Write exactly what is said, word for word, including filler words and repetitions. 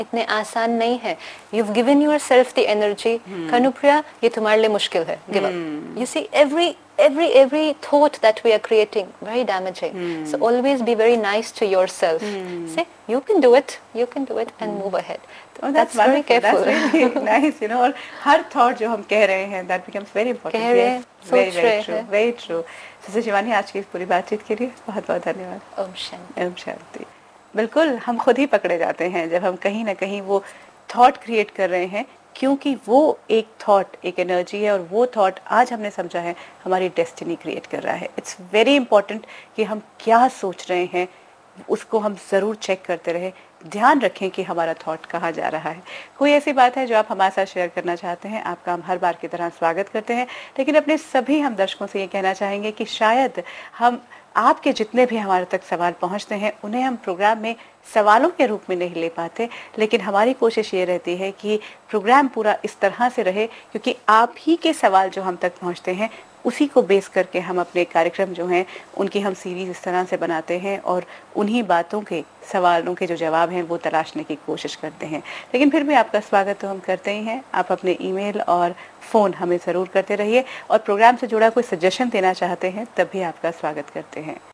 इतने आसान नहीं है. You've given yourself the energy. Kanupriya, ये तुम्हारे लिए मुश्किल है. Give up. You see, every every every thought that we are creating very damaging. So always be very nice to yourself. Say, you can do it. You can do it and move ahead. Oh, that's, that's very careful. That's really nice, you know. और हर thought जो हम कह रहे हैं, that becomes very important. कह रहे हैं, very very true, very true. Sister Shivani, आज की इस पूरी बातचीत के लिए बहुत बहुत धन्यवाद. ओम शांति. ओम शांति. बिल्कुल, हम खुद ही पकड़े जाते हैं जब हम कहीं ना कहीं वो थॉट क्रिएट कर रहे हैं, क्योंकि वो एक थॉट, एक एनर्जी है और वो थॉट आज हमने समझा है हमारी डेस्टिनी क्रिएट कर रहा है. इट्स वेरी इंपॉर्टेंट कि हम क्या सोच रहे हैं उसको हम ज़रूर चेक करते रहे. ध्यान रखें कि हमारा थॉट कहाँ जा रहा है. कोई ऐसी बात है जो आप हमारे साथ शेयर करना चाहते हैं, आपका हम हर बार की तरह स्वागत करते हैं. लेकिन अपने सभी हम दर्शकों से ये कहना चाहेंगे कि शायद हम आपके जितने भी हमारे तक सवाल पहुंचते हैं उन्हें हम प्रोग्राम में सवालों के रूप में नहीं ले पाते, लेकिन हमारी कोशिश ये रहती है कि प्रोग्राम पूरा इस तरह से रहे, क्योंकि आप ही के सवाल जो हम तक पहुंचते हैं उसी को बेस करके हम अपने कार्यक्रम जो हैं उनकी हम सीरीज़ इस तरह से बनाते हैं और उन्हीं बातों के, सवालों के जो जवाब हैं वो तलाशने की कोशिश करते हैं. लेकिन फिर भी आपका स्वागत तो हम करते ही हैं. आप अपने ईमेल और फ़ोन हमें ज़रूर करते रहिए और प्रोग्राम से जुड़ा कोई सजेशन देना चाहते हैं तब भी आपका स्वागत करते हैं.